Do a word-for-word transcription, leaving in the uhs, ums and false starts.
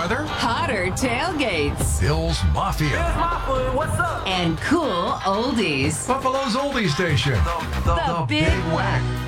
weather, hotter tailgates, Bills Mafia, Here's my food. What's up? and cool oldies. Buffalo's oldie station, The, The Big Wack.